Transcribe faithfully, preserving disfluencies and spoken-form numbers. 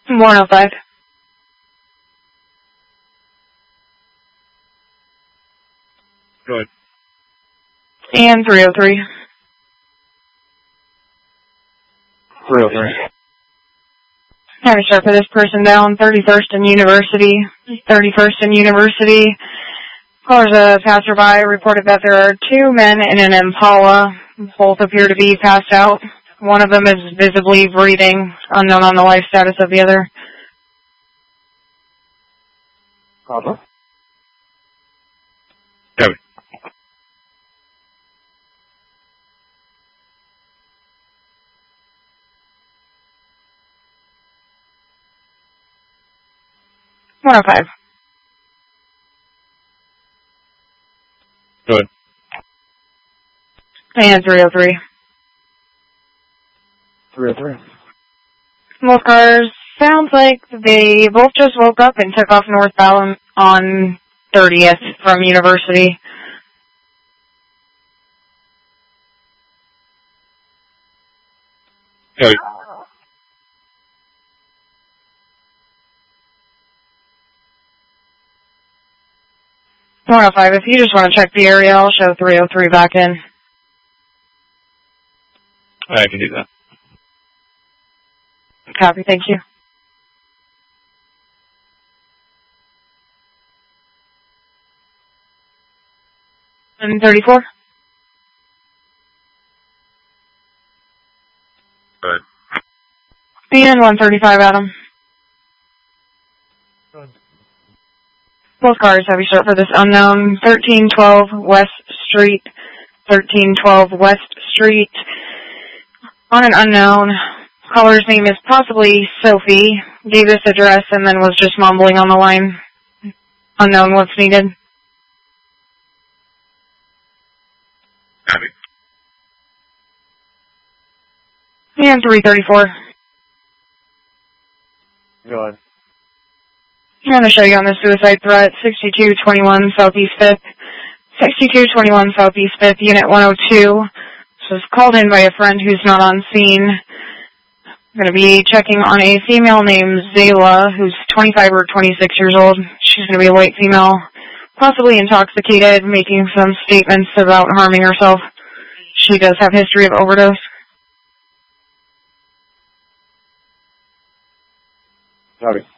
one oh five. Go ahead. And three oh three. three oh three. Have a start for this person down, thirty-first and University. thirty-first and University. Callers a passerby reported that there are two men in an Impala. Both appear to be passed out. One of them is visibly breathing, unknown on the life status of the other. Papa? Kevin. one oh five. Good. And three oh three. three oh three. Both cars, sounds like they both just woke up and took off northbound on thirtieth from University. Good. one oh five, if you just want to check the area, I'll show three oh three back in. I can do that. Copy, thank you. And thirty-four? Good. And one thirty-five, Adam. Good. Both cars have you start for this unknown. thirteen twelve West Street. thirteen twelve West Street. On an unknown. Caller's name is possibly Sophie. Gave this address and then was just mumbling on the line. Unknown what's needed. Copy. And three thirty-four. Go ahead. I'm going to show you on the suicide threat, sixty-two twenty-one Southeast fifth. sixty-two twenty-one Southeast fifth, Unit one oh two. This was called in by a friend who's not on scene. I'm going to be checking on a female named Zayla, who's twenty-five or twenty-six years old. She's going to be a white female, possibly intoxicated, making some statements about harming herself. She does have history of overdose. Copy.